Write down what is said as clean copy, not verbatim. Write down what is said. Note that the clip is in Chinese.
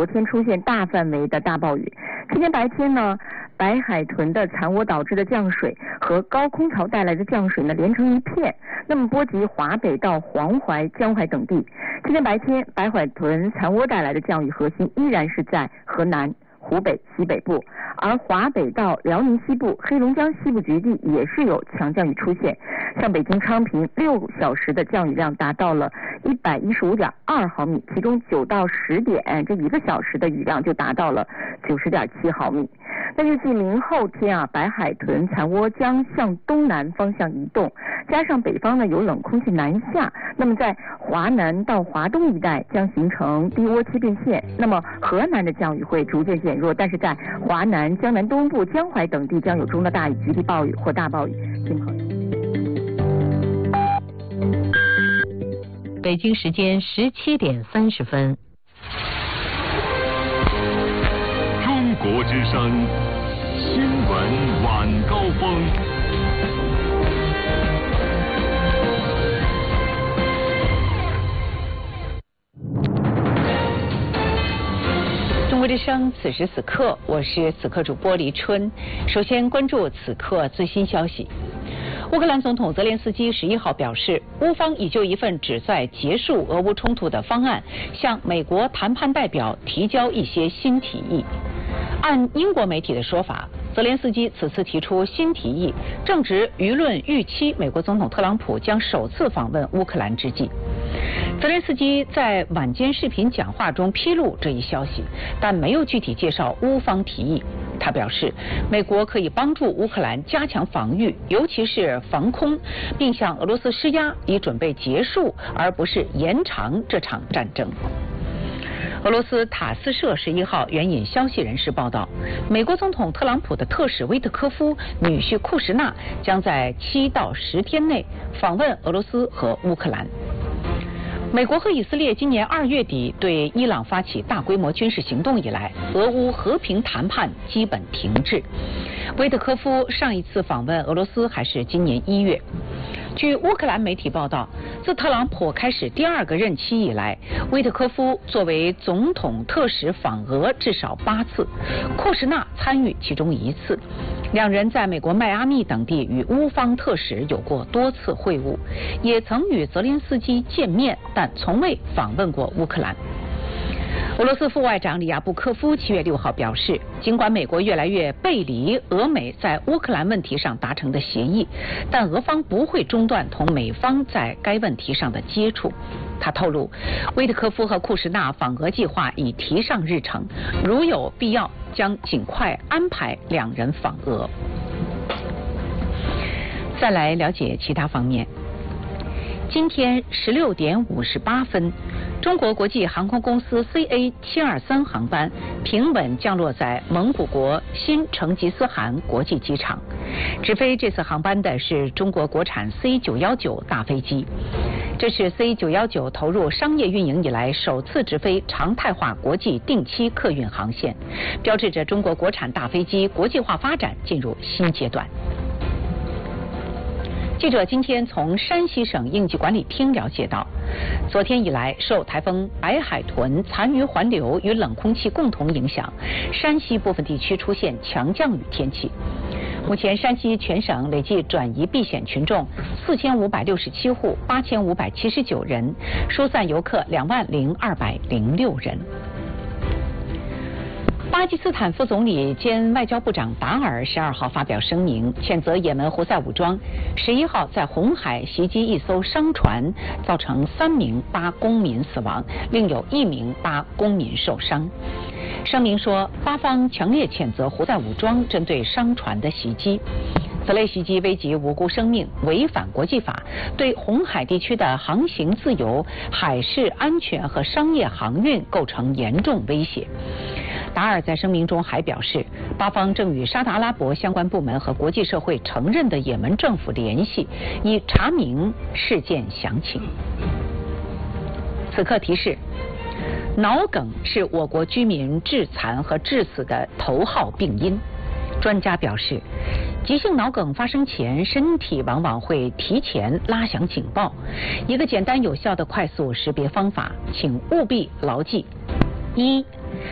昨天出现大范围的大暴雨。今天白天呢，白海豚的残涡导致的降水和高空槽带来的降水呢连成一片，那么波及华北到黄淮、江淮等地。今天白天，白海豚残涡带来的降雨核心依然是在河南、湖北西北部，而华北到辽宁西部、黑龙江西部局地也是有强降雨出现。像北京昌平6小时的降雨量达到了115.2毫米，其中9到10点这1个小时的雨量就达到了90.7毫米。那预计明后天啊，白海豚残涡将向东南方向移动，加上北方呢有冷空气南下，那么在华南到华东一带将形成低涡切变线，那么河南的降雨会逐渐减弱，但是在华南、江南东部、江淮等地将有中到大雨、局地暴雨或大暴雨。 北京时间17点30分。 中国之声新闻晚高峰。 中国之声此时此刻，我是此刻主播黎春。首先关注此刻最新消息。乌克兰总统泽连斯基11号表示，乌方已就一份旨在结束俄乌冲突的方案向美国谈判代表提交一些新提议。按英国媒体的说法，泽连斯基此次提出新提议，正值舆论预期美国总统特朗普将首次访问乌克兰之际。泽连斯基在晚间视频讲话中披露这一消息，但没有具体介绍乌方提议。他表示，美国可以帮助乌克兰加强防御，尤其是防空，并向俄罗斯施压，以准备结束而不是延长这场战争。俄罗斯塔斯社11号援引消息人士报道，美国总统特朗普的特使威特科夫女婿库什纳将在7到10天内访问俄罗斯和乌克兰。美国和以色列今年2月底对伊朗发起大规模军事行动以来，俄乌和平谈判基本停滞。威特科夫上一次访问俄罗斯还是今年1月。据乌克兰媒体报道，自特朗普开始第2个任期以来，威特科夫作为总统特使访俄至少8次，库什纳参与其中1次。两人在美国迈阿密等地与乌方特使有过多次会晤，也曾与泽连斯基见面，但从未访问过乌克兰。俄罗斯副外长里亚布科夫7月6号表示，尽管美国越来越背离俄美在乌克兰问题上达成的协议，但俄方不会中断同美方在该问题上的接触。他透露，威特科夫和库什纳访俄计划已提上日程，如有必要将尽快安排两人访俄。再来了解其他方面。今天16点58分，中国国际航空公司 CA723 航班平稳降落在蒙古国新成吉思汗国际机场。直飞这次航班的是中国国产 C919 大飞机，这是 C919 投入商业运营以来首次直飞常态化国际定期客运航线，标志着中国国产大飞机国际化发展进入新阶段。记者今天从山西省应急管理厅了解到，昨天以来受台风白海豚残余环流与冷空气共同影响，山西部分地区出现强降雨天气。目前山西全省累计转移避险群众4567户8579人，疏散游客20206人。巴基斯坦副总理兼外交部长达尔12号发表声明，谴责也门胡塞武装11号在红海袭击一艘商船，造成3名巴公民死亡，另有1名巴公民受伤。声明说，巴方强烈谴责胡塞武装针对商船的袭击，此类袭击危及无辜生命，违反国际法，对红海地区的航行自由、海事安全和商业航运构成严重威胁。达尔在声明中还表示，巴方正与沙特阿拉伯相关部门和国际社会承认的也门政府联系，以查明事件详情。此刻提示，脑梗是我国居民致残和致死的头号病因。专家表示，急性脑梗发生前，身体往往会提前拉响警报。一个简单有效的快速识别方法，请务必牢记：1.